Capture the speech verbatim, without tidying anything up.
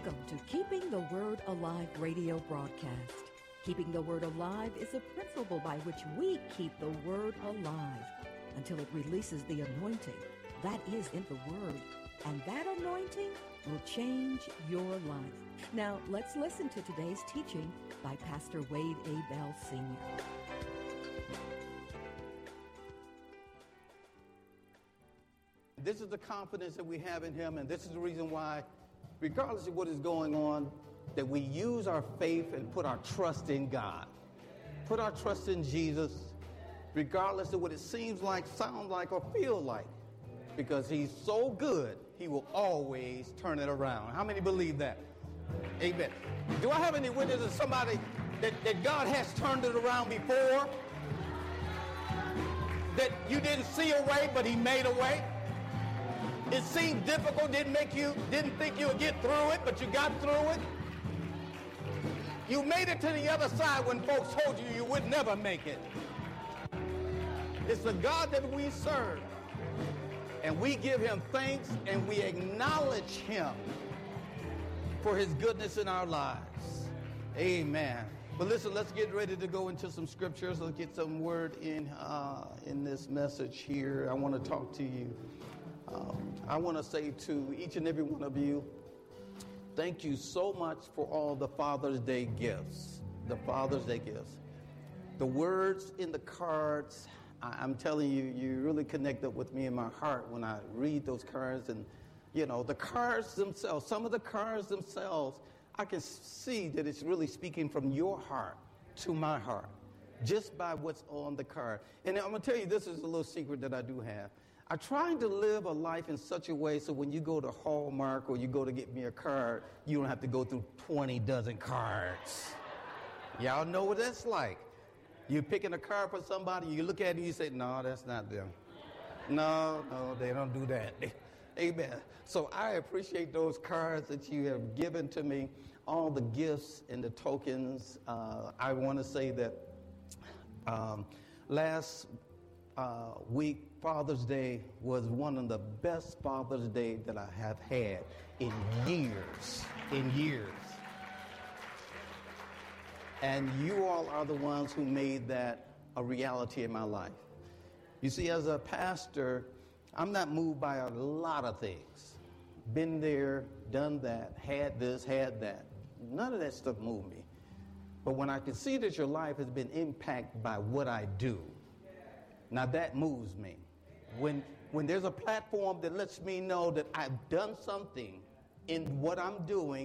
Welcome to Keeping the Word Alive radio broadcast. Keeping the Word alive is a principle by which we keep the Word alive until it releases the anointing that is in the Word. And that anointing will change your life. Now, let's listen to today's teaching by Pastor Wade A. Bell, Senior This is the confidence that we have in him, and this is the reason why, regardless of what is going on, that we use our faith and put our trust in God. Put our trust in Jesus, regardless of what it seems like, sound like, or feel like. Because he's so good, he will always turn it around. How many believe that? Amen. Do I have any witnesses of somebody that, that God has turned it around before? That you didn't see a way, but he made a way? It seemed difficult, didn't make you, didn't think you would get through it, but you got through it. You made it to the other side when folks told you you would never make it. It's the God that we serve. And we give him thanks and we acknowledge him for his goodness in our lives. Amen. But listen, let's get ready to go into some scriptures. Let's get some word in, uh, in this message here. I want to talk to you. Um, I want to say to each and every one of you, thank you so much for all the Father's Day gifts. The Father's Day gifts. The words in the cards, I, I'm telling you, you really connect up with me in my heart when I read those cards. And, you know, the cards themselves, some of the cards themselves, I can see that it's really speaking from your heart to my heart, just by what's on the card. And I'm going to tell you, this is a little secret that I do have. I try to live a life in such a way so when you go to Hallmark or you go to get me a card, you don't have to go through twenty dozen cards. Y'all know what that's like. You're picking a card for somebody, you look at it and you say, no, that's not them. No, no, they don't do that. Amen. So I appreciate those cards that you have given to me, all the gifts and the tokens. Uh, I want to say that um, last uh, week, Father's Day was one of the best Father's Day that I have had in years, in years. And you all are the ones who made that a reality in my life. You see, as a pastor, I'm not moved by a lot of things. Been there, done that, had this, had that. None of that stuff moved me. But when I can see that your life has been impacted by what I do, now that moves me. When when there's a platform that lets me know that I've done something in what I'm doing